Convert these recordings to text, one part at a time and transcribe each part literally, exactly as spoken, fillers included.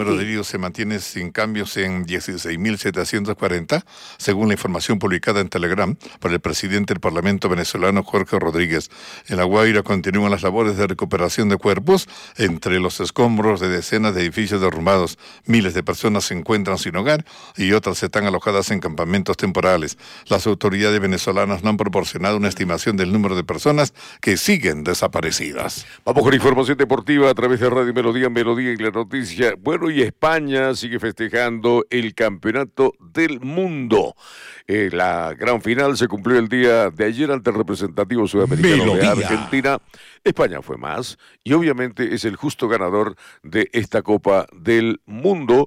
número de heridos se mantiene sin cambios en dieciséis mil setecientos cuarenta, según la información publicada en Telegram por el presidente del Parlamento venezolano Jorge Rodríguez. En La Guaira continúan las labores de recuperación de cuerpos entre los escombros de decenas de edificios derrumbados. Miles de personas se encuentran sin hogar y otras están alojadas en campamentos temporales. Las autoridades venezolanas no han proporcionado una estimación del número de personas que siguen desaparecidas. Vamos con información deportiva a través de Radio Melodía, Melodía y la noticia. Bueno, y España sigue festejando el campeonato del mundo. Eh, la gran final se cumplió el día de ayer ante el representativo sudamericano Melodía. de Argentina. España fue más y obviamente es el justo ganador de esta Copa del Mundo.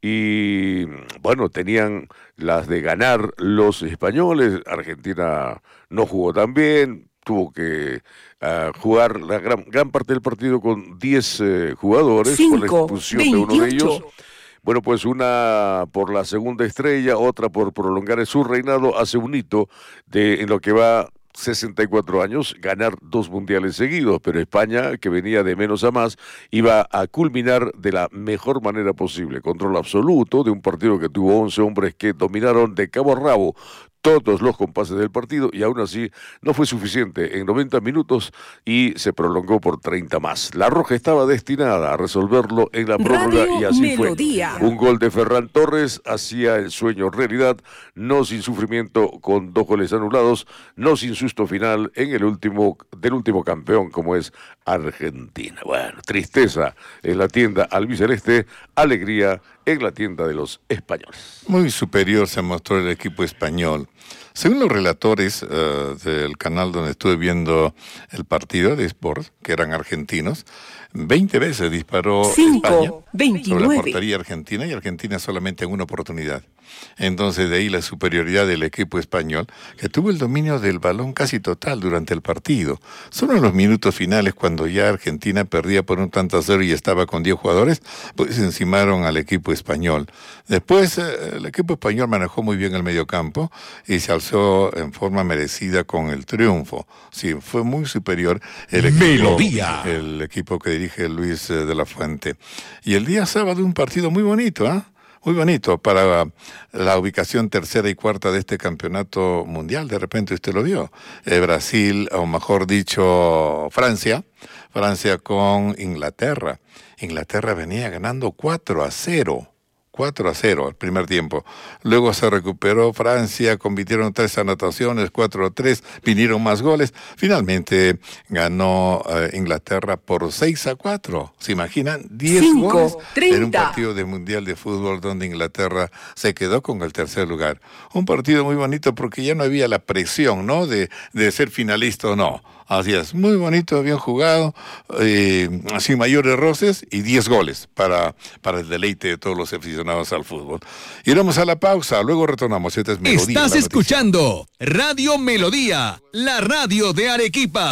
Y bueno, tenían las de ganar los españoles. Argentina no jugó tan bien. Tuvo que uh, jugar la gran, gran parte del partido con diez eh, jugadores Cinco, por la expulsión veintiocho. De uno de ellos. Bueno, pues una por la segunda estrella, otra por prolongar su reinado, hace un hito de, en lo que va sesenta y cuatro años, ganar dos mundiales seguidos, pero España, que venía de menos a más, iba a culminar de la mejor manera posible. Control absoluto de un partido que tuvo once hombres que dominaron de cabo a rabo todos los compases del partido y aún así no fue suficiente en noventa minutos y se prolongó por treinta más. La Roja estaba destinada a resolverlo en la prórroga y así Melodía. Fue. Un gol de Ferran Torres hacía el sueño realidad, no sin sufrimiento con dos goles anulados, no sin susto final en el último del último campeón como es Argentina. Bueno, tristeza en la tienda albiceleste, alegría en la tienda de los españoles. Muy superior se mostró el equipo español. Según los relatores uh, del canal donde estuve viendo el partido de Sport, que eran argentinos, veinte veces disparó Cinco, España veintinueve. sobre la portería argentina y Argentina solamente en una oportunidad. Entonces de ahí la superioridad del equipo español, que tuvo el dominio del balón casi total durante el partido. Solo en los minutos finales, cuando ya Argentina perdía por un tanto a cero y estaba con diez jugadores, pues encimaron al equipo español. Después eh, el equipo español manejó muy bien el mediocampo y se alzó en forma merecida con el triunfo. Sí, fue muy superior el equipo, Melodía. el equipo que dirige Luis eh, de la Fuente. Y el día sábado un partido muy bonito, ¿eh? Muy bonito para la ubicación tercera y cuarta de este campeonato mundial. De repente usted lo vio. Eh, Brasil, o mejor dicho, Francia. Francia con Inglaterra. Inglaterra venía ganando cuatro a cero. cuatro a cero el primer tiempo. Luego se recuperó Francia, convirtieron tres anotaciones, cuatro a tres, vinieron más goles. Finalmente ganó eh, Inglaterra por seis a cuatro. ¿Se imaginan? diez goles treinta. En un partido de Mundial de Fútbol donde Inglaterra se quedó con el tercer lugar. Un partido muy bonito porque ya no había la presión, ¿no? De, de ser finalista o no. Así es, muy bonito, bien jugado, eh, sin mayores roces y diez goles para, para el deleite de todos los aficionados al fútbol. Iremos a la pausa, luego retornamos. Esta es Melodía. Estás escuchando Radio Melodía, la radio de Arequipa.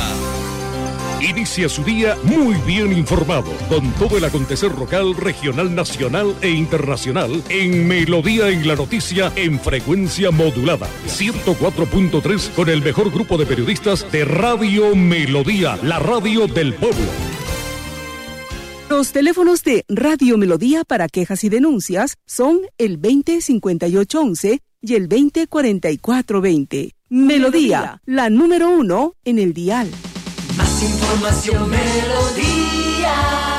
Inicia su día muy bien informado, con todo el acontecer local, regional, nacional e internacional, en Melodía en la Noticia, en frecuencia modulada, ciento cuatro punto tres, con el mejor grupo de periodistas de Radio Melodía, la radio del pueblo. Los teléfonos de Radio Melodía para quejas y denuncias son el veinte cincuenta y ocho once y el veinte cuarenta y cuatro veinte. Melodía, la número uno en el dial. Más información, Melodía.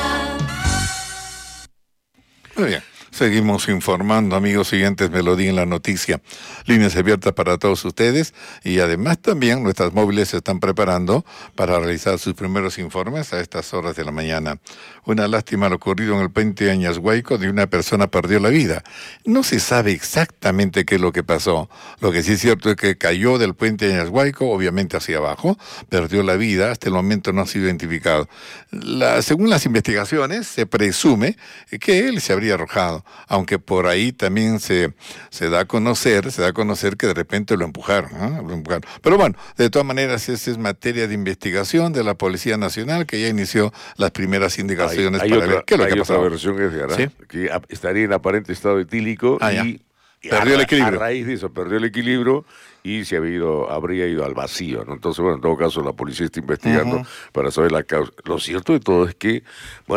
Muy bien. Seguimos informando, amigos siguientes, Melodía en la Noticia. Líneas abiertas para todos ustedes y además también nuestras móviles se están preparando para realizar sus primeros informes a estas horas de la mañana. Una lástima lo ocurrido en el puente Añashuayco, de una persona perdió la vida. No se sabe exactamente qué es lo que pasó. Lo que sí es cierto es que cayó del puente Añashuayco, obviamente hacia abajo, perdió la vida, hasta el momento no ha sido identificado. La, según las investigaciones, se presume que él se habría arrojado. Aunque por ahí también se, se da a conocer, se da a conocer que de repente lo empujaron, ¿eh? lo empujaron. Pero bueno, de todas maneras, esa es materia de investigación de la Policía Nacional, que ya inició las primeras indicaciones hay, hay para otra, ver qué es lo hay que ha otra pasado. versión, Edgar, ¿Sí? que estaría en aparente estado etílico ah, y, y perdió a, el equilibrio. A raíz de eso, perdió el equilibrio y se había ido, habría ido al vacío, ¿no? Entonces, bueno, en todo caso, la policía está investigando uh-huh. para saber la causa. Lo cierto de todo es que, bueno,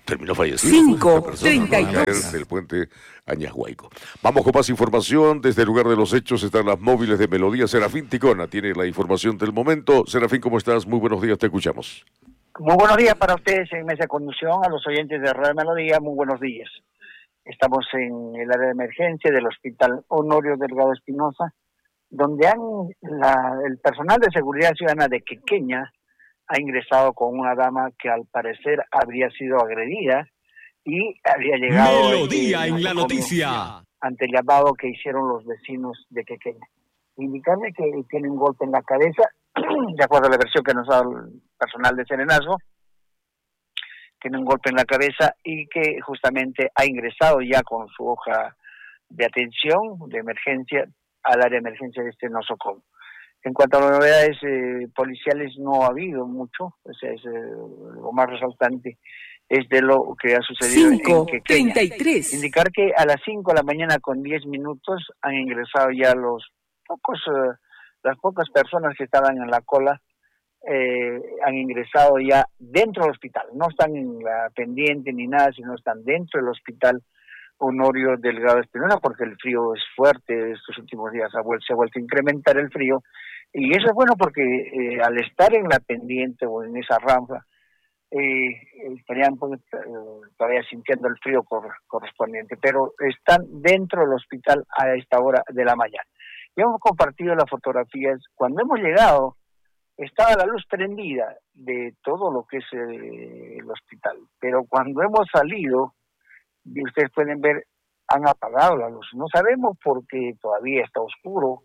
terminó fallecido. cinco treinta y dos Del puente Añashuayco. Vamos con más información. Desde el lugar de los hechos están las móviles de Melodía. Serafín Ticona tiene la información del momento. Serafín, ¿cómo estás? Muy buenos días, te escuchamos. Muy buenos días para ustedes en mesa de conducción, a los oyentes de Radio Melodía, muy buenos días. Estamos en el área de emergencia del Hospital Honorio Delgado Espinosa, donde han la, el personal de seguridad ciudadana de Quequeña ha ingresado con una dama que al parecer habría sido agredida y había llegado Melodía en, en la noticia ante el llamado que hicieron los vecinos de Quequeña. Indicarle que tiene un golpe en la cabeza, de acuerdo a la versión que nos da el personal de Serenazgo, tiene un golpe en la cabeza y que justamente ha ingresado ya con su hoja de atención, de emergencia, al área de emergencia de este nosocomio. En cuanto a las novedades eh, policiales, no ha habido mucho, o sea, es, eh, lo más resaltante es de lo que ha sucedido cinco en Quequeña. treinta y tres Indicar que a las cinco de la mañana con diez minutos han ingresado ya los pocos, eh, las pocas personas que estaban en la cola, eh, han ingresado ya dentro del hospital, no están en la pendiente ni nada, sino están dentro del hospital Honorio Delgado Espinosa, porque el frío es fuerte, estos últimos días se ha vuelto, se ha vuelto a incrementar el frío, y eso es bueno porque eh, al estar en la pendiente o en esa rampa, eh, estarían pues, eh, todavía sintiendo el frío cor- correspondiente, pero están dentro del hospital a esta hora de la mañana. Y hemos compartido las fotografías. Cuando hemos llegado, estaba la luz prendida de todo lo que es eh, el hospital, pero cuando hemos salido, y ustedes pueden ver, han apagado la luz. No sabemos porque todavía está oscuro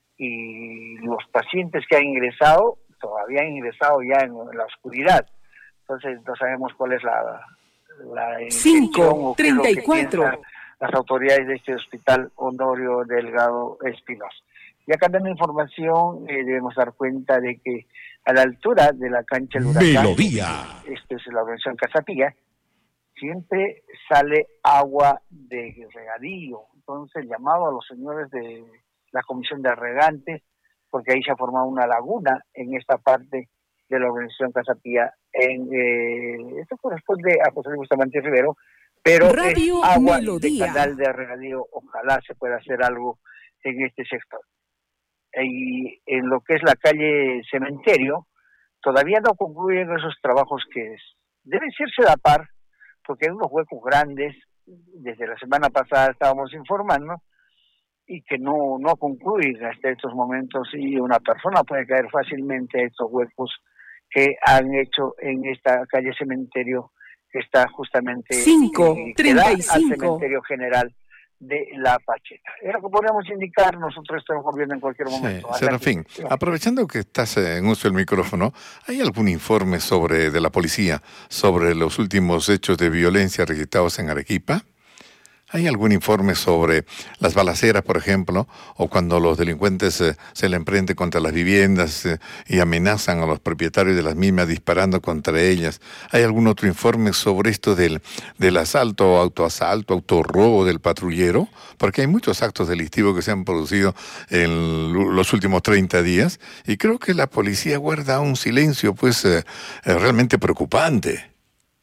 y los pacientes que han ingresado todavía han ingresado ya en, en la oscuridad. Entonces no sabemos cuál es la, la cinco treinta y cuatro las autoridades de este hospital Honorio Delgado Espinosa. Ya cambiando información, eh, debemos dar cuenta de que a la altura de la cancha del Huracán, Melodía. esta es la organización Casapía, siempre sale agua de regadío. Entonces, llamado a los señores de la Comisión de Regantes, porque ahí se ha formado una laguna en esta parte de la organización Casapía. En, eh, esto corresponde a José Luis Bustamante Rivero, pero Radio es agua Melodía. de canal de regadío. Ojalá se pueda hacer algo en este sector. Y en lo que es la calle Cementerio, todavía no concluyen esos trabajos que es, deben irse a la par, porque hay unos huecos grandes, desde la semana pasada estábamos informando, y que no, no concluyen hasta estos momentos, y una persona puede caer fácilmente a estos huecos que han hecho en esta calle Cementerio, que está justamente cinco treinta y al cinco Cementerio General de La Pacheta. Es lo que podemos indicar, nosotros estamos viendo en cualquier momento. Sí, Serafín, aprovechando que estás en uso del micrófono, ¿hay algún informe sobre de la policía sobre los últimos hechos de violencia registrados en Arequipa? ¿Hay algún informe sobre las balaceras, por ejemplo, o cuando los delincuentes eh, se le emprenden contra las viviendas eh, y amenazan a los propietarios de las mismas disparando contra ellas? ¿Hay algún otro informe sobre esto del, del asalto, autoasalto, autorrobo del patrullero? Porque hay muchos actos delictivos que se han producido en los últimos treinta días y creo que la policía guarda un silencio pues eh, eh, realmente preocupante.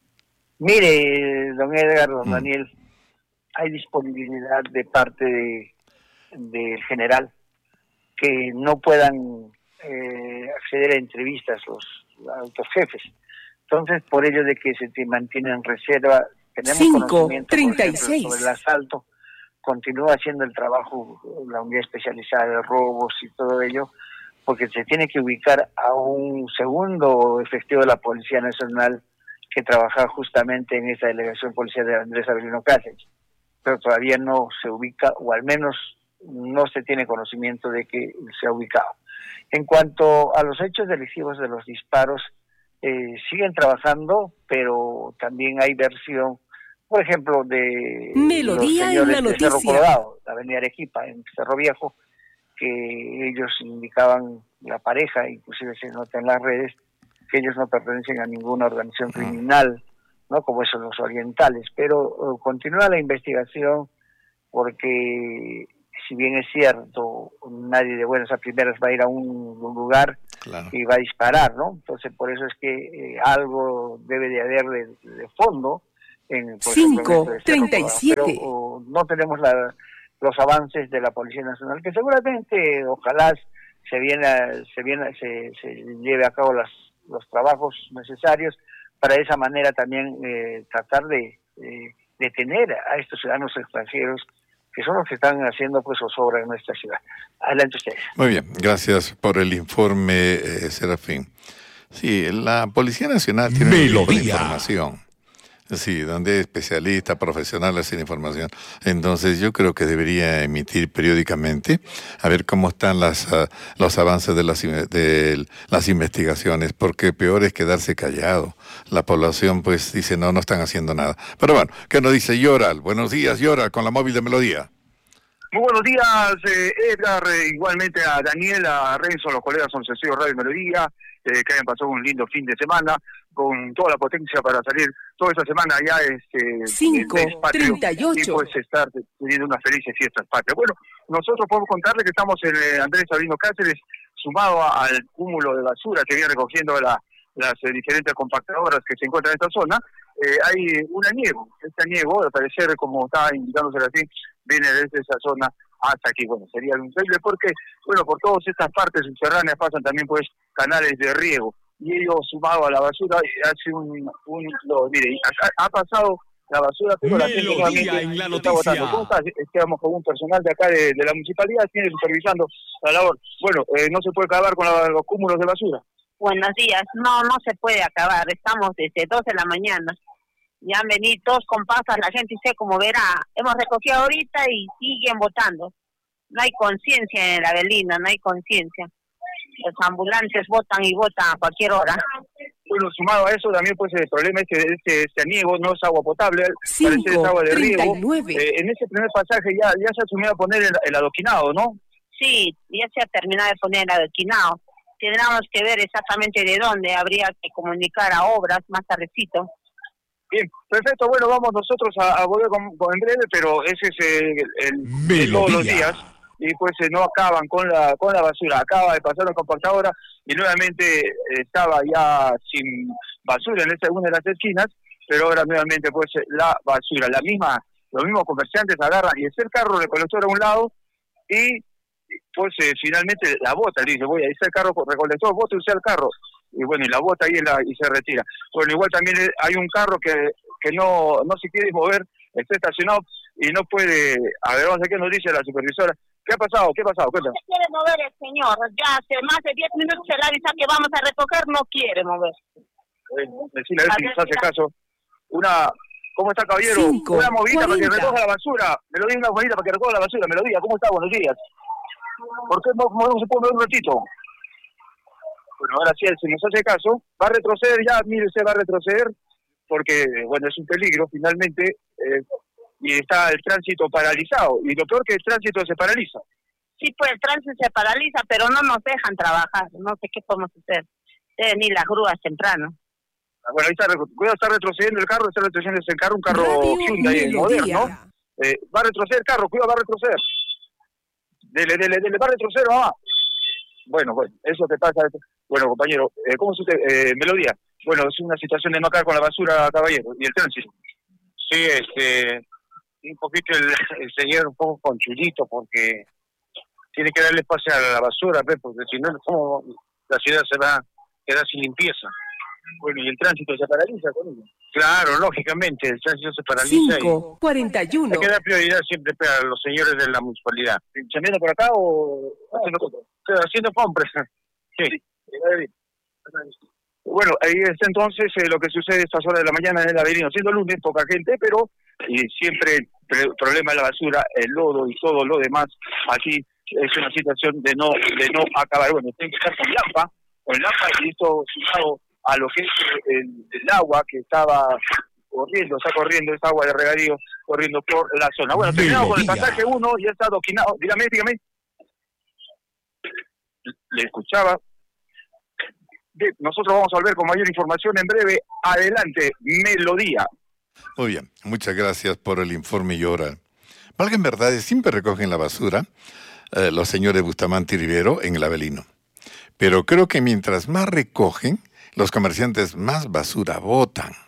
Mire, don Edgar, don Mm. Daniel, hay disponibilidad de parte de, del general que no puedan eh, acceder a entrevistas los altos jefes. Entonces, por ello de que se te mantiene en reserva, tenemos cinco conocimiento, por treinta y ejemplo, seis sobre el asalto, continúa haciendo el trabajo la unidad especializada de robos y todo ello, porque se tiene que ubicar a un segundo efectivo de la Policía Nacional que trabaja justamente en esta delegación policial de Andrés Avelino Cáceres, pero todavía no se ubica, o al menos no se tiene conocimiento de que se ha ubicado. En cuanto a los hechos delictivos de los disparos, eh, siguen trabajando, pero también hay versión, por ejemplo, de Melodía los en señores la de Cerro noticia. Colorado, la avenida Arequipa, en Cerro Viejo, que ellos indicaban, la pareja, inclusive se nota en las redes, que ellos no pertenecen a ninguna organización criminal, ¿no? Como esos los orientales, pero uh, continúa la investigación porque si bien es cierto, nadie de buenas a primeras va a ir a un, un lugar Claro. y va a disparar, ¿no? Entonces por eso es que eh, algo debe de haber de, de fondo en cinco treinta y siete. Pero uh, no tenemos la, los avances de la Policía Nacional, que seguramente, ojalá se viene, se viene, se, se lleve a cabo las, los trabajos necesarios para de esa manera también eh, tratar de eh, detener a estos ciudadanos extranjeros que son los que están haciendo pues zozobra en nuestra ciudad. Adelante ustedes. Muy bien, gracias por el informe, eh, Serafín. Sí, la Policía Nacional tiene Melodía. información. Sí, donde hay especialistas, profesionales en información. Entonces yo creo que debería emitir periódicamente a ver cómo están las, uh, los avances de las, de las investigaciones, porque peor es quedarse callado. La población pues dice no, no están haciendo nada. Pero bueno, ¿qué nos dice Yoral? Buenos días, Yoral, con la móvil de Melodía. Muy buenos días, eh, Edgar, eh, igualmente a Daniel, a Renzo, los colegas son Cecilio Radio Melodía, eh, que hayan pasado un lindo fin de semana con toda la potencia para salir toda esta semana ya este cinco treinta y ocho y pues estar teniendo unas felices fiestas patrias. Bueno, nosotros podemos contarle que estamos en eh, Andrés Sabino Cáceres, sumado a, al cúmulo de basura que viene recogiendo la, las eh, diferentes compactadoras que se encuentran en esta zona. Eh, hay un aniego, este aniego, al parecer, como estaba indicándose así, viene desde esa zona hasta aquí. Bueno, sería increíble porque, bueno, por todas estas partes subterráneas pasan también pues canales de riego, y ello sumado a la basura hace un, un no, mire, ha, ha pasado la basura, pero la gente nuevamente en la está botando. ¿Cómo está? Estamos con un personal de acá de, de la municipalidad, tiene supervisando la labor. Bueno, eh, no se puede acabar con la, los cúmulos de basura. Buenos días, no, no se puede acabar, estamos desde dos de la mañana. Ya han venido dos compasas, la gente, usted como verá, hemos recogido ahorita y siguen votando. No hay conciencia en la Avelina, no hay conciencia. Los ambulantes votan y votan a cualquier hora. Bueno, sumado a eso también pues el problema es que este, este aniego no es agua potable, parece es agua de riego. Eh, en ese primer pasaje ya, ya se asumió a poner el, el adoquinado, ¿no? Sí, ya se ha terminado de poner el adoquinado. Tendríamos que ver exactamente de dónde, habría que comunicar a obras más tardecito. Bien, perfecto, bueno, vamos nosotros a, a volver con, con en breve, pero ese es el, el de todos los días, y pues eh, no acaban con la con la basura, acaba de pasar la compactadora y nuevamente eh, estaba ya sin basura en esta una de las esquinas, pero ahora nuevamente pues la basura, la misma, los mismos comerciantes agarran y está el carro recolector a un lado y pues eh, finalmente la bota, le dice, voy, ahí está el carro recolector, bota usted el carro. Y bueno, y la bota ahí en la, y se retira. Bueno, igual también hay un carro que que no no se quiere mover, está estacionado y no puede. A ver, vamos a ver qué nos dice la supervisora. ¿Qué ha pasado? ¿Qué ha pasado? Cuéntame. No quiere mover el señor. Ya hace más de diez minutos se le avisa que vamos a recoger, no quiere mover. Bueno, decirle a ver si nos hace caso. Una, ¿cómo está, caballero? Cinco, una movida cuarenta. para que recoja la basura. Me lo diga una movida para que recoja la basura. Me lo diga. ¿Cómo está? Buenos días. ¿Por qué no, no se puede mover un ratito? Bueno, ahora sí, si nos hace caso, va a retroceder ya, mire usted, va a retroceder, porque, bueno, es un peligro finalmente, eh, y está el tránsito paralizado, y lo peor que el tránsito se paraliza. Sí, pues el tránsito se paraliza, pero no nos dejan trabajar, no sé qué podemos hacer. Deben ir las grúas temprano. Bueno, ahí está, cuidado, está retrocediendo el carro, está retrocediendo ese carro, un carro Radio Hyundai Melodía. moderno. Eh, va a retroceder el carro, cuidado, va a retroceder. Dele, dele, dele, va a retroceder, mamá. Bueno, bueno, eso que pasa. Bueno, compañero, eh, ¿cómo es usted? Eh, Melodía. Bueno, es una situación de no caer con la basura, caballero, y el tránsito. Sí, este, un poquito el, el señor un poco conchudito porque tiene que darle espacio a la basura, ¿ves? Porque si no, ¿cómo la ciudad se va a quedar sin limpieza? Bueno, y el tránsito se paraliza con ello. Claro, lógicamente, el tránsito se paraliza cinco cuarenta y uno. y hay que dar prioridad siempre a los señores de la municipalidad. ¿Chambeando por acá o haciendo compras? Haciendo compras. Sí. Sí. Bueno, ahí está entonces eh, lo que sucede a estas horas de la mañana en el Avelino, siendo lunes, poca gente, pero y siempre el pre- problema de la basura, el lodo y todo lo demás, aquí es una situación de no de no acabar. Bueno, tienen que estar con Lampa, con Lampa, y esto sumado a lo que es el, el agua que estaba corriendo, está corriendo, esa agua de regadío corriendo por la zona. Bueno, terminamos con el pasaje uno, ya está adoquinado. Dígame, dígame. Le escuchaba. Bien, nosotros vamos a volver con mayor información en breve. Adelante, Melodía. Muy bien, muchas gracias por el informe, Yoral. Valga en verdad, siempre recogen la basura eh, los señores Bustamante y Rivero en el Avelino. Pero creo que mientras más recogen, los comerciantes más basura botan.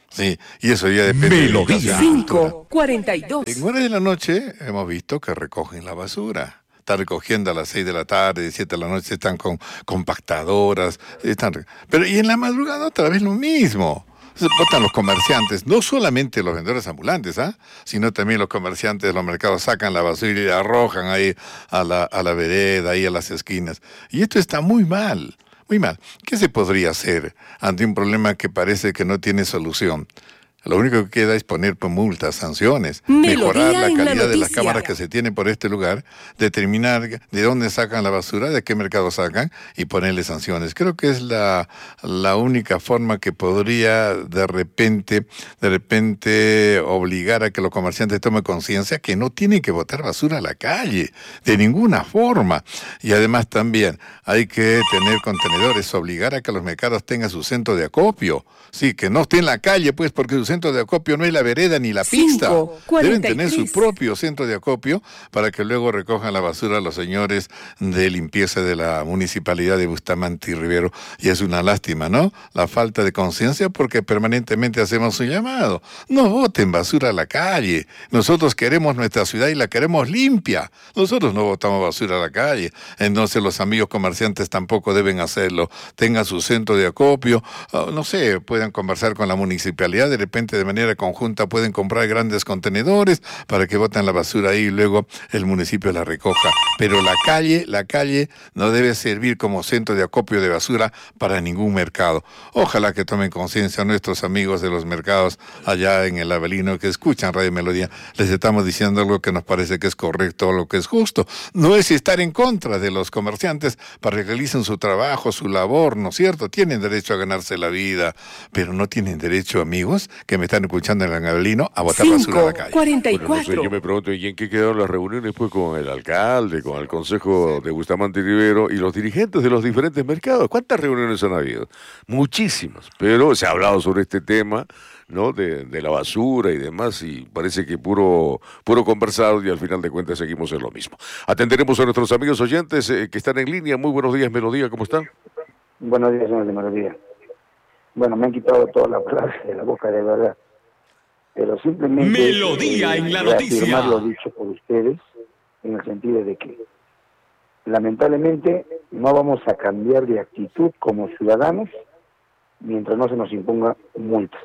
Sí, y eso ya depende. Melodía. cinco cuarenta y dos. En horas de la noche hemos visto que recogen la basura. Están recogiendo a las seis de la tarde, siete de la noche, están con compactadoras. Están... Pero y en la madrugada otra vez lo mismo. Votan los comerciantes, no solamente los vendedores ambulantes, ¿ah? Sino también los comerciantes de los mercados sacan la basura y la arrojan ahí a la, a la vereda, ahí a las esquinas. Y esto está muy mal, muy mal. ¿Qué se podría hacer ante un problema que parece que no tiene solución? Lo único que queda es poner pues, multas, sanciones, Melodía mejorar la en la calidad de las noticia. cámaras que se tienen por este lugar, determinar de dónde sacan la basura, de qué mercado sacan y ponerle sanciones. Creo que es la, la única forma que podría de repente, de repente obligar a que los comerciantes tomen conciencia que no tienen que botar basura a la calle, de ninguna forma. Y además también hay que tener contenedores, obligar a que los mercados tengan su centro de acopio. Sí, que no esté en la calle, pues, porque su centro de acopio no es la vereda ni la pista. cinco, Deben cuarenta y tener su tres. propio centro de acopio para que luego recojan la basura los señores de limpieza de la municipalidad de Bustamante y Rivero. Y es una lástima, ¿no? La falta de conciencia porque permanentemente hacemos un llamado. No boten basura a la calle. Nosotros queremos nuestra ciudad y la queremos limpia. Nosotros no botamos basura a la calle. Entonces los amigos comerciantes tampoco deben hacerlo. Tengan su centro de acopio. Uh, no sé, pueden conversar con la municipalidad. De repente, de manera conjunta, pueden comprar grandes contenedores para que boten la basura ahí y luego el municipio la recoja. Pero la calle, la calle no debe servir como centro de acopio de basura para ningún mercado. Ojalá que tomen conciencia nuestros amigos de los mercados allá en el Avelino que escuchan Radio Melodía. Les estamos diciendo algo que nos parece que es correcto, lo que es justo. No es estar en contra de los comerciantes para que realicen su trabajo, su labor, ¿no es cierto? Tienen derecho a ganarse la vida, pero no tienen derecho, amigos, que me están escuchando en el Avelino, a botar basura a la calle. cuarenta y Bueno, no sé, cuatro. yo me pregunto, ¿y en qué quedaron las reuniones pues con el alcalde, con el consejo de Bustamante y Rivero y los dirigentes de los diferentes mercados? ¿Cuántas reuniones han habido? Muchísimas, pero se ha hablado sobre este tema, ¿no? De, de la basura y demás, y parece que puro, puro conversado y al final de cuentas seguimos en lo mismo. Atenderemos a nuestros amigos oyentes eh, que están en línea. Muy buenos días, Melodía, ¿cómo están? Buenos días, señor de Melodía. Bueno, me han quitado todas las palabras de la boca, de verdad. Pero simplemente... Melodía en la noticia. Reafirmar lo dicho por ustedes, en el sentido de que, lamentablemente, no vamos a cambiar de actitud como ciudadanos mientras no se nos imponga multas.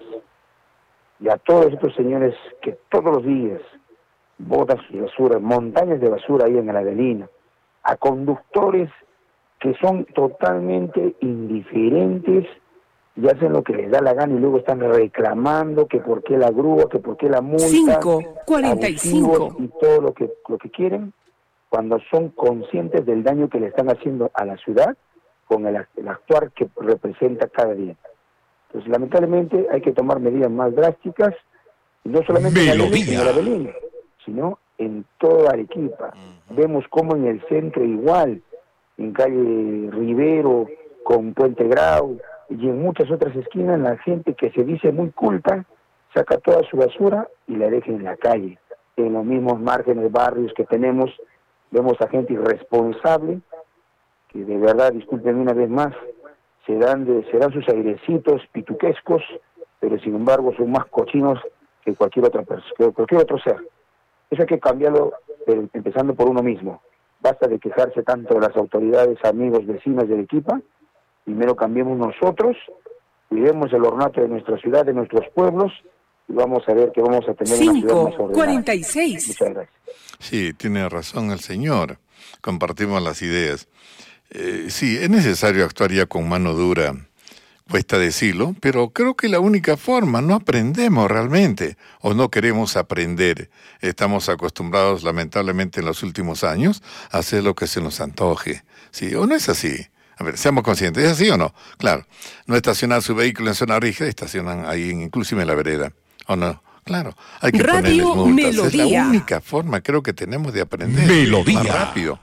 Y a todos estos señores que todos los días botan su basura, montañas de basura ahí en el Avelino, a conductores que son totalmente indiferentes y hacen lo que les da la gana y luego están reclamando que por qué la grúa, que por qué la multa, cinco cuarenta y cinco. abusivos y todo lo que, lo que quieren, cuando son conscientes del daño que le están haciendo a la ciudad con el, el actuar que representa cada día. Entonces, lamentablemente, hay que tomar medidas más drásticas, y no solamente en Melodía. el Avelino, sino en toda Arequipa. Vemos como en el centro igual, en calle Rivero, con Puente Grau, y en muchas otras esquinas, la gente que se dice muy culta, saca toda su basura y la deja en la calle. En los mismos márgenes, barrios que tenemos, vemos a gente irresponsable, que de verdad, disculpen una vez más, se dan, de, se dan sus airecitos pituquescos, pero sin embargo son más cochinos que cualquier otra persona, cualquier otro ser. Eso hay que cambiarlo, pero empezando por uno mismo. Basta de quejarse tanto de las autoridades, amigos, vecinos de Arequipa. Primero cambiemos nosotros, cuidemos el ornato de nuestra ciudad, de nuestros pueblos, y vamos a ver que vamos a tener una ciudad más cinco ordenada. cuarenta y seis. Muchas gracias. Sí, tiene razón el señor. Compartimos las ideas. Eh, sí, es necesario actuar ya con mano dura, cuesta decirlo, pero creo que la única forma, no aprendemos realmente, o no queremos aprender. Estamos acostumbrados, lamentablemente, en los últimos años, a hacer lo que se nos antoje. ¿Sí? ¿O no es así? A ver, seamos conscientes, ¿es así o no? Claro, no estacionar su vehículo en zona rígida, estacionan ahí, inclusive en la vereda, ¿o no? Claro, hay que Radio ponerles multas. Melodía. Es la única forma, creo que tenemos de aprender Melodía. más rápido.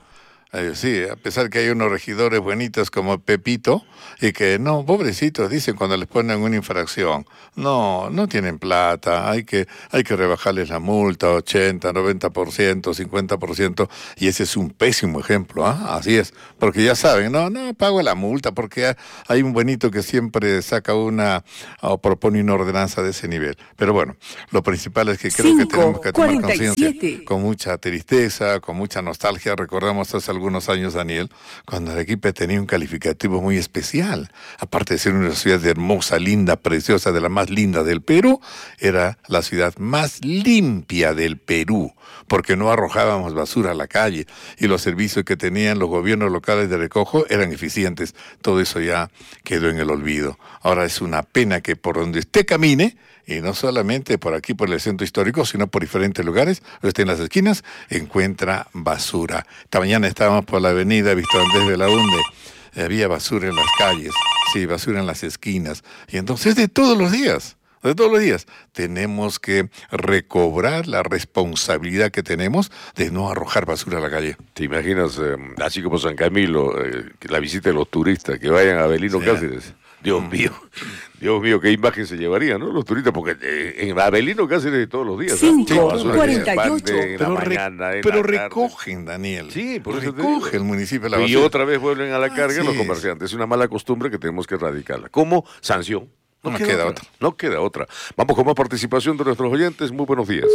Eh, sí, a pesar que hay unos regidores bonitos como Pepito, y que no, pobrecitos, dicen cuando les ponen una infracción, no, no tienen plata, hay que, hay que rebajarles la multa, ochenta, noventa por ciento, cincuenta por ciento, y ese es un pésimo ejemplo, ¿ah? Así es, porque ya saben, no, no, pago la multa, porque hay un bonito que siempre saca una, o propone una ordenanza de ese nivel. Pero bueno, lo principal es que creo Cinco, que tenemos que tomar cuarenta y conciencia, siete. con mucha tristeza, con mucha nostalgia. Recordamos hace algunos años, Daniel, cuando Arequipa tenía un calificativo muy especial. Aparte de ser una ciudad hermosa, linda, preciosa, de la más linda del Perú, era la ciudad más limpia del Perú, porque no arrojábamos basura a la calle y los servicios que tenían los gobiernos locales de recojo eran eficientes. Todo eso ya quedó en el olvido. Ahora es una pena que por donde usted camine, y no solamente por aquí, por el centro histórico, sino por diferentes lugares, o esté en las esquinas, encuentra basura. Esta mañana estábamos por la avenida Víctor Andrés Belaúnde, había basura en las calles, sí, basura en las esquinas, y entonces de todos los días, de todos los días, tenemos que recobrar la responsabilidad que tenemos de no arrojar basura a la calle. ¿Te imaginas, eh, así como San Camilo, eh, la visita de los turistas que vayan a Avelino Sí. Cáceres? Dios mío, Dios mío, qué imagen se llevarían, ¿no? Los turistas, porque eh, en Avelino Cáceres todos los días. Cinco, ¿no? Basura cuarenta y que se ocho. expande en la Pero, re- mañana, en pero la tarde. recogen, Daniel. Sí, por eso te recoge digo. el municipio la Y basura. otra vez vuelven a la carga Así los es. comerciantes. Es una mala costumbre que tenemos que erradicarla. ¿Cómo? Sanción. No, No queda, queda otra. otra. No queda otra. Vamos con más participación de nuestros oyentes. Muy buenos días.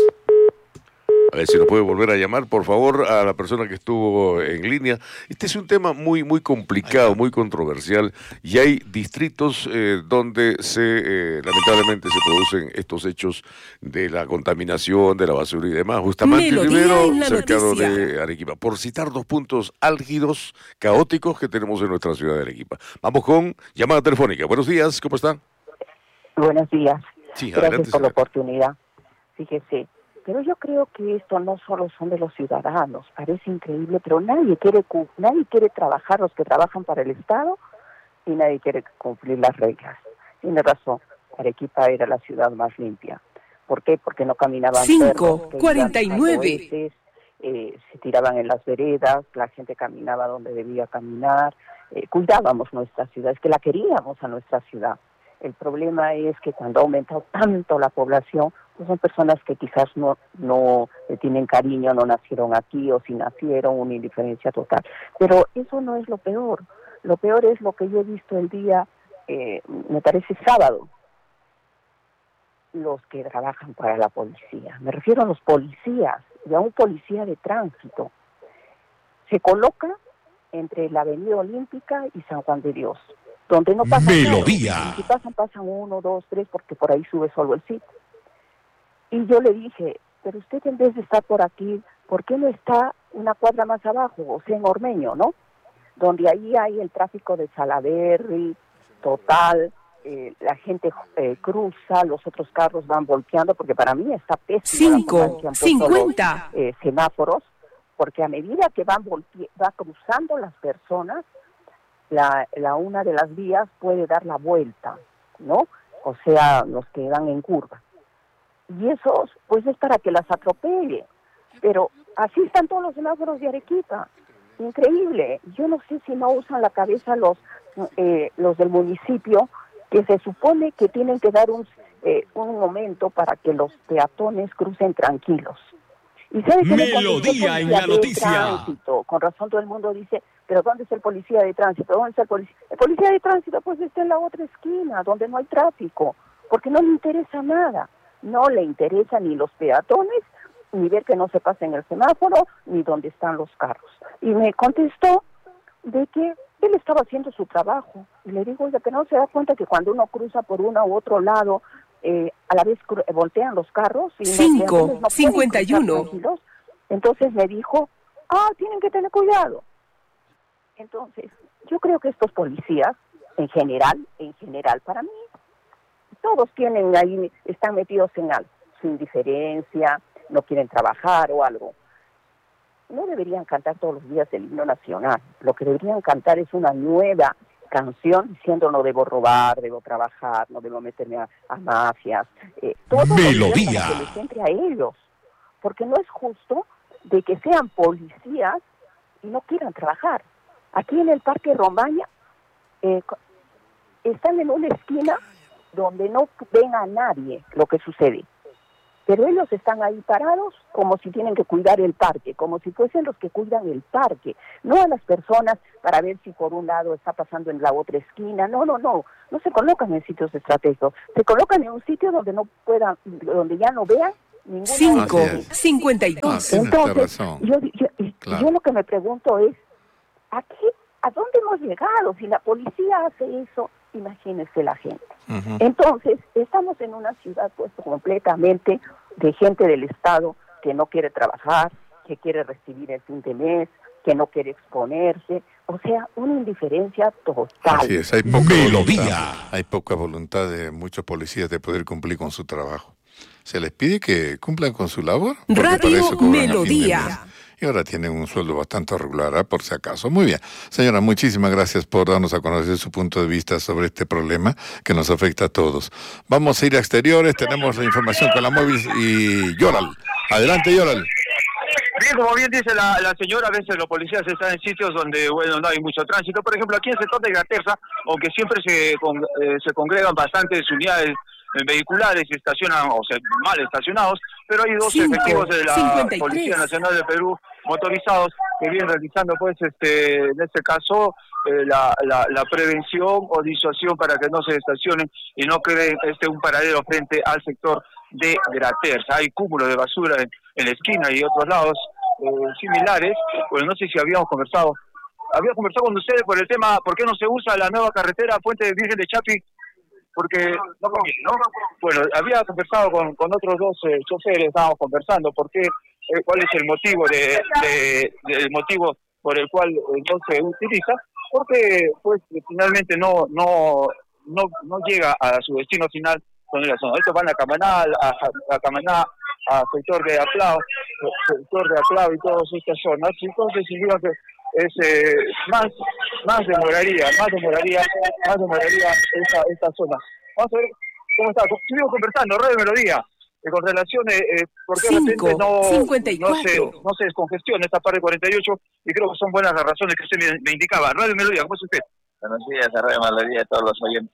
A ver si nos puede volver a llamar, por favor, a la persona que estuvo en línea. Este es un tema muy, muy complicado, muy controversial, y hay distritos eh, donde se, eh, lamentablemente, se producen estos hechos de la contaminación, de la basura y demás. Bustamante y Melodía Rivero, en la cercano noticia. de Arequipa, por citar dos puntos álgidos, caóticos que tenemos en nuestra ciudad de Arequipa. Vamos con llamada telefónica. Buenos días, ¿cómo están? Buenos días. Sí, Gracias adelante, por la señora. oportunidad. Fíjese, pero yo creo que esto no solo son de los ciudadanos, parece increíble, pero nadie quiere cu- nadie quiere trabajar, los que trabajan para el Estado, y nadie quiere cumplir las reglas. Tiene razón, Arequipa era la ciudad más limpia. ¿Por qué? Porque no caminaban Cinco, perros, que cuarenta y iban nueve. dando heces, eh, se tiraban en las veredas, la gente caminaba donde debía caminar, eh, cuidábamos nuestra ciudad, es que la queríamos a nuestra ciudad. El problema es que cuando ha aumentado tanto la población, pues son personas que quizás no no le tienen cariño, no nacieron aquí, o si nacieron, una indiferencia total. Pero eso no es lo peor. Lo peor es lo que yo he visto el día, eh, me parece sábado, los que trabajan para la policía. Me refiero a los policías y a un policía de tránsito. Se coloca entre la Avenida Olímpica y San Juan de Dios, donde no pasan Melodía. carros. Si pasan, pasan uno, dos, tres, porque por ahí sube solo el sitio. Y yo le dije, pero usted en vez de estar por aquí, ¿por qué no está una cuadra más abajo, o sea, en Ormeño, ¿no? Donde ahí hay el tráfico de Salaberry, total, eh, la gente eh, cruza, los otros carros van volteando, porque para mí está pésimo la Cinco, forma en que han puesto cincuenta. los, eh, semáforos, porque a medida que van volte- va cruzando las personas, la, la una de las vías puede dar la vuelta, ¿no? O sea, los que dan en curva. Y esos, pues es para que las atropelle. Pero así están todos los semáforos de Arequipa. Increíble. Yo no sé si no usan la cabeza los eh, los del municipio, que se supone que tienen que dar un, eh, un momento para que los peatones crucen tranquilos. ¿Y sabe qué me contestó el Melodía en policía la de noticia. tránsito? Con razón todo el mundo dice, pero ¿dónde está el policía de tránsito? ¿Dónde está el policía? El policía de tránsito pues está en la otra esquina, donde no hay tráfico, porque no le interesa nada. No le interesa ni los peatones, ni ver que no se pase en el semáforo, ni dónde están los carros. Y me contestó de que él estaba haciendo su trabajo. Y le digo, oiga, que no se da cuenta que cuando uno cruza por uno u otro lado, eh, a la vez cru- voltean los carros. Y los Cinco, peatones no pueden cincuenta y cruzar uno. tranquilos. Entonces me dijo, ah, tienen que tener cuidado. Entonces, yo creo que estos policías, en general, en general, para mí, todos tienen ahí, están metidos en algo, su indiferencia, no quieren trabajar o algo. No deberían cantar todos los días el himno nacional. Lo que deberían cantar es una nueva canción diciendo no debo robar, debo trabajar, no debo meterme a, a mafias. Eh, todo lo que Melodía. para que les entre a ellos. Porque no es justo de que sean policías y no quieran trabajar. Aquí en el Parque Romaña eh, están en una esquina donde no ven a nadie lo que sucede. Pero ellos están ahí parados como si tienen que cuidar el parque, como si fuesen los que cuidan el parque, no a las personas para ver si por un lado está pasando en la otra esquina. No, no, no, no se colocan en sitios estratégicos, se colocan en un sitio donde no puedan, donde ya no vean ningún. Cinco, cincuenta y dos. Ah, Entonces, razón. yo, yo, Claro. yo lo que me pregunto es, ¿a qué, a dónde hemos llegado? Si la policía hace eso, imagínese la gente. Uh-huh. Entonces, estamos en una ciudad pues completamente de gente del Estado que no quiere trabajar, que quiere recibir el fin de mes, que no quiere exponerse, o sea, una indiferencia total. Así es, hay poca Melodía. voluntad, hay poca voluntad de muchos policías de poder cumplir con su trabajo. Se les pide que cumplan con su labor. porque para Radio eso cobran a fin de Melodía. mes. Y ahora tienen un sueldo bastante regular, ¿eh? Por si acaso. Muy bien. Señora, muchísimas gracias por darnos a conocer su punto de vista sobre este problema que nos afecta a todos. Vamos a ir a exteriores, tenemos la información con la móvil y Yoral. Adelante, Yoral. Bien, como bien dice la, la señora, a veces los policías están en sitios donde, bueno, no hay mucho tránsito. Por ejemplo, aquí en el sector de Graterza, aunque siempre se, con, eh, se congregan bastantes unidades vehiculares y estacionan, o sea, mal estacionados, pero hay dos Cinco, efectivos de la cincuenta y tres. Policía Nacional de Perú motorizados que vienen realizando, pues, este, en este caso, eh, la, la, la prevención o disuasión para que no se estacionen y no quede este un paradero frente al sector de Graterza. Hay cúmulos de basura en, en la esquina y otros lados eh, similares. Pues no sé si habíamos conversado, había conversado con ustedes por el tema, ¿por qué no se usa la nueva carretera Puente Virgen de Chapi? Porque, no, ¿no? Bueno, había conversado con, con otros dos eh, choferes, estábamos conversando, ¿por qué, eh, cuál es el motivo de, de, de- el motivo por el cual eh, no se utiliza? Porque, pues, finalmente no, no, no, no llega a su destino final con la zona. Esto van a Camaná, a, a Camaná, a sector de Aclao, sector de Aclao y todas estas zonas. Entonces, si digo que es eh, más más demoraría, más demoraría, más demoraría esta, esta zona. Vamos a ver cómo está. Estuvimos conversando, Radio Melodía, eh, con relación a eh, por qué de repente Cinco, no, cincuenta y no, se, cuatro. no se descongestiona esta parte cuarenta y ocho, y creo que son buenas las razones que usted me, me indicaba. Radio Melodía, ¿cómo es usted? Buenos días, a Radio Melodía, a todos los oyentes.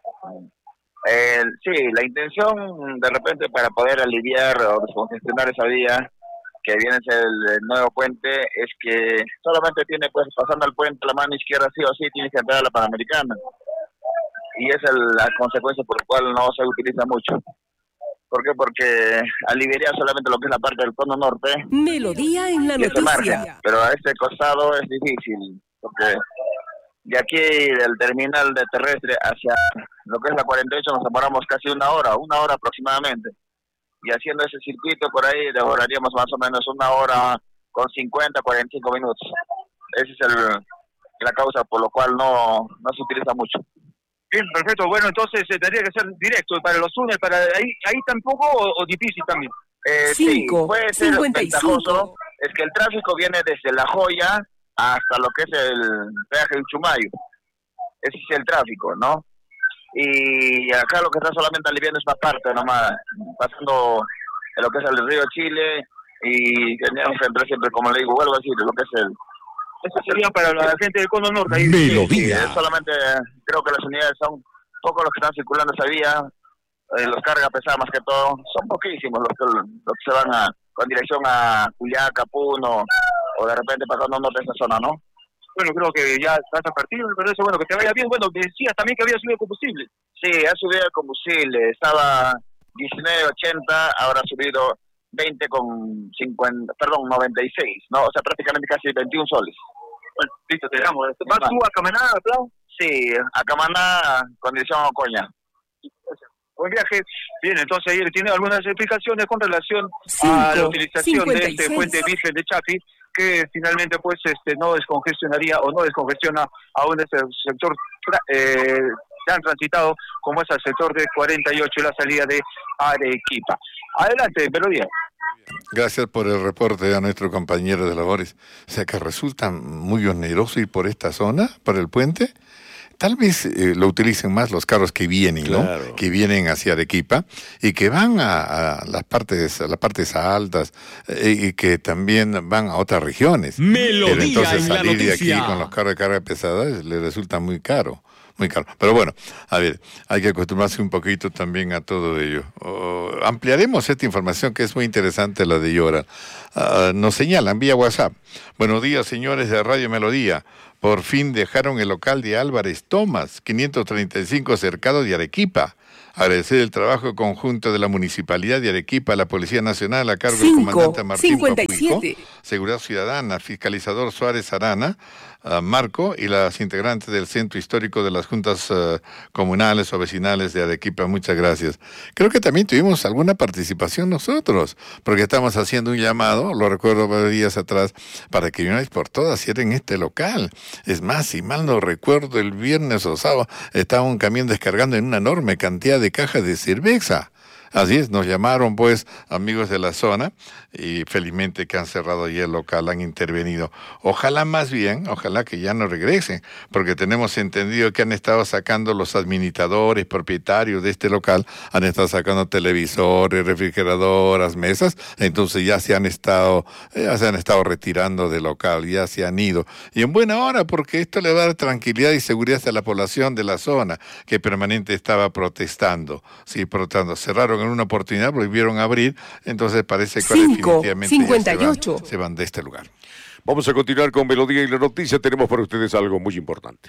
Eh, sí, la intención de repente para poder aliviar o descongestionar esa vía que viene a ser el, el nuevo puente es que solamente tiene, pues, pasando el puente la mano izquierda sí o sí tiene que entrar a la Panamericana, y esa es la consecuencia por la cual no se utiliza mucho. ¿Por qué? Porque aliviaría solamente lo que es la parte del cono norte Melodía en la y ese margen, noticia. pero a este costado es difícil, porque de aquí del terminal de terrestre hacia lo que es la cuarenta y ocho nos demoramos casi una hora, una hora aproximadamente. Y haciendo ese circuito por ahí demoraríamos más o menos una hora con cincuenta, cuarenta y cinco minutos. Esa es el, la causa por lo cual no, no se utiliza mucho. Bien, perfecto. Bueno, entonces eh, tendría que ser directo para los túneles, para ahí, ahí tampoco o, o difícil también. Eh, Cinco, sí, puede ser cincuenta y cinco. ventajoso. Es que el tráfico viene desde La Joya hasta lo que es el peaje del Chumayo. Ese es el tráfico, ¿no? Y acá lo que está solamente aliviando es una parte nomás, pasando en lo que es el río Chile, y teníamos que entrar siempre, como le digo, vuelvo a decir, lo que es el... Eso sería para la gente del cono norte. Ahí. Melodía. Sí, solamente creo que las unidades son pocos los que están circulando esa vía, eh, los carga pesadas más que todo, son poquísimos los que, los que se van a, con dirección a Cuyaca, Puno, o de repente pasando norte de esa zona, ¿no? Bueno, creo que ya estás a partir, me parece bueno que te vaya bien. Bueno, decías también que había subido el combustible. Sí, ha subido el combustible, estaba diecinueve ochenta, ahora ha subido veinte con cincuenta, perdón, noventa y seis, ¿no? O sea, prácticamente casi veintiún soles. Bueno, listo, te damos. ¿Vas tú a Camaná, Plau? Sí, a Camaná, con dirección a Ocoña. Buen viaje. Bien, entonces ahí tiene algunas explicaciones con relación Cinco, a la utilización cincuenta de y este seis. puente Virgen de Chapi, que finalmente pues este no descongestionaría o no descongestiona aún este sector eh, tan transitado como es el sector de cuarenta y ocho, la salida de Arequipa. Adelante, Melodía. Gracias por el reporte a nuestro compañero de labores. O sea que resulta muy oneroso ir por esta zona, por el puente. tal vez eh, lo utilicen más los carros que vienen, Claro. ¿no? Que vienen hacia Arequipa y que van a, a las partes, a las partes altas eh, y que también van a otras regiones. Melodía Pero entonces en la salir de aquí noticia. con los carros de carga pesada les resulta muy caro. Muy caro. Pero bueno, a ver, hay que acostumbrarse un poquito también a todo ello. Oh, ampliaremos esta información que es muy interesante, la de Yora. Uh, nos señalan vía WhatsApp. Buenos días, señores de Radio Melodía. Por fin dejaron el local de Álvarez Tomás, quinientos treinta y cinco Cercado de Arequipa. Agradecer el trabajo conjunto de la Municipalidad de Arequipa, la Policía Nacional a cargo del comandante Martín cincuenta y Papuico, siete. Seguridad Ciudadana, fiscalizador Suárez Arana, uh, Marco y las integrantes del Centro Histórico de las Juntas uh, Comunales o Vecinales de Arequipa. Muchas gracias. Creo que también tuvimos alguna participación nosotros, porque estamos haciendo un llamado, lo recuerdo varios días atrás, para que una vez por todas cierren este local. Es más, si mal no recuerdo, el viernes o sábado estaba un camión descargando en una enorme cantidad de cajas de cerveza. Así es, nos llamaron pues amigos de la zona y felizmente que han cerrado ya el local, han intervenido. Ojalá más bien, ojalá que ya no regresen, porque tenemos entendido que han estado sacando los administradores, propietarios de este local, han estado sacando televisores, refrigeradoras, mesas, entonces ya se han estado, ya se han estado retirando del local, ya se han ido. Y en buena hora, porque esto le va a dar tranquilidad y seguridad a la población de la zona, que permanente estaba protestando, sí, protestando. Cerraron en una oportunidad, volvieron a abrir, entonces parece que cinco, definitivamente cincuenta y ya ocho. se van, se van de este lugar. Vamos a continuar con Melodía y la noticia. Tenemos para ustedes algo muy importante.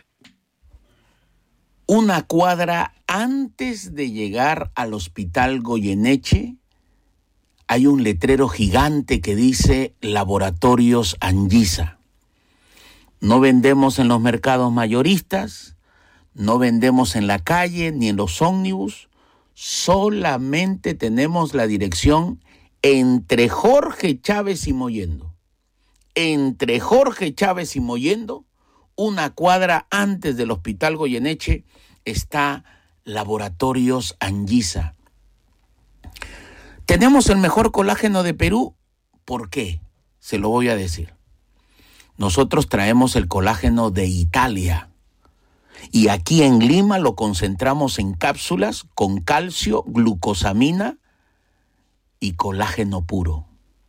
Una cuadra antes de llegar al Hospital Goyeneche hay un letrero gigante que dice Laboratorios Anguisa. No vendemos en los mercados mayoristas, no vendemos en la calle ni en los ómnibus, solamente tenemos la dirección entre Jorge Chávez y Mollendo. Entre Jorge Chávez y Mollendo, una cuadra antes del Hospital Goyeneche, está Laboratorios Anguisa. ¿Tenemos el mejor colágeno de Perú? ¿Por qué? Se lo voy a decir. Nosotros traemos el colágeno de Italia. Y aquí en Lima lo concentramos en cápsulas con calcio, glucosamina y colágeno puro.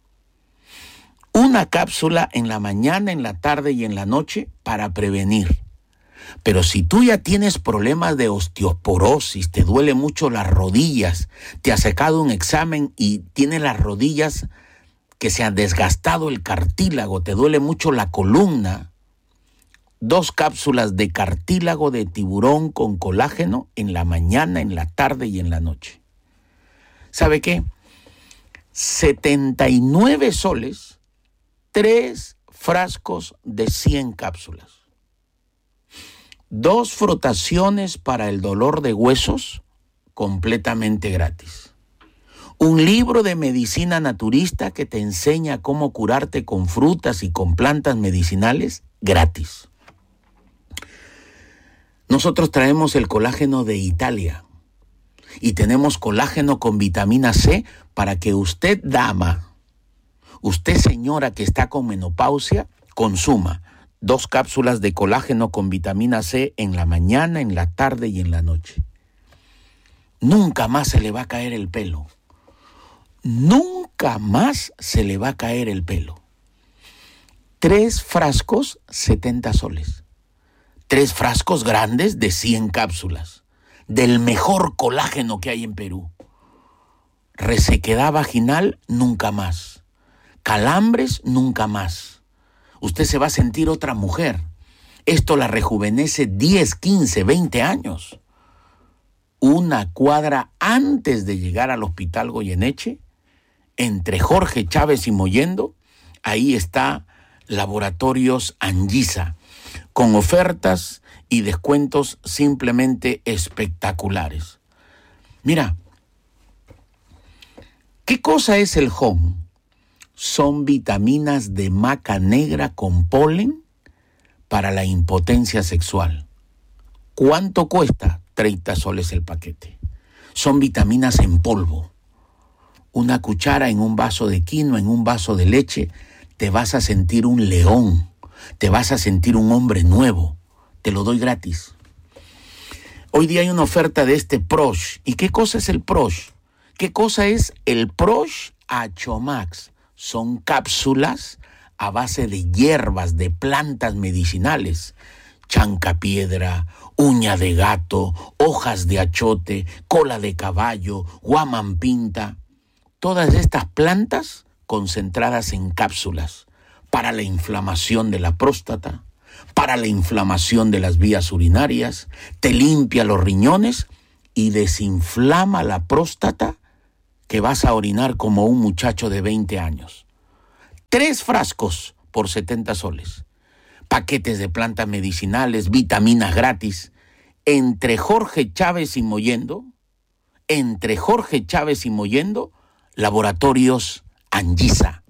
Una cápsula en la mañana, en la tarde y en la noche para prevenir. Pero si tú ya tienes problemas de osteoporosis, te duele mucho las rodillas, te has sacado un examen y tienes las rodillas que se han desgastado el cartílago, te duele mucho la columna, dos cápsulas de cartílago de tiburón con colágeno en la mañana, en la tarde y en la noche. ¿Sabe qué? setenta y nueve soles, tres frascos de cien cápsulas. Dos frotaciones para el dolor de huesos, completamente gratis. Un libro de medicina naturista que te enseña cómo curarte con frutas y con plantas medicinales, gratis. Nosotros traemos el colágeno de Italia y tenemos colágeno con vitamina C para que usted, dama, usted, señora que está con menopausia, consuma dos cápsulas de colágeno con vitamina C en la mañana, en la tarde y en la noche. Nunca más se le va a caer el pelo. Nunca más se le va a caer el pelo. Tres frascos, setenta soles. Tres frascos grandes de cien cápsulas. Del mejor colágeno que hay en Perú. Resequedad vaginal, nunca más. Calambres, nunca más. Usted se va a sentir otra mujer. Esto la rejuvenece diez, quince, veinte años. Una cuadra antes de llegar al Hospital Goyeneche, entre Jorge Chávez y Mollendo, ahí está Laboratorios Anguisa, con ofertas y descuentos simplemente espectaculares. Mira, ¿qué cosa es el Home? Son vitaminas de maca negra con polen para la impotencia sexual. ¿Cuánto cuesta? treinta soles el paquete. Son vitaminas en polvo. Una cuchara en un vaso de quinoa, en un vaso de leche, te vas a sentir un león, te vas a sentir un hombre nuevo. Te lo doy gratis. Hoy día hay una oferta de este Prosh. ¿Y qué cosa es el Prosh? ¿Qué cosa es el Prosh Achomax? Son cápsulas a base de hierbas, de plantas medicinales. Chancapiedra, uña de gato, hojas de achote, cola de caballo, guamampinta. Todas estas plantas concentradas en cápsulas para la inflamación de la próstata, para la inflamación de las vías urinarias, te limpia los riñones y desinflama la próstata que vas a orinar como un muchacho de veinte años. Tres frascos por setenta soles. Paquetes de plantas medicinales, vitaminas gratis. Entre Jorge Chávez y Mollendo, entre Jorge Chávez y Mollendo, Laboratorios Anguisa.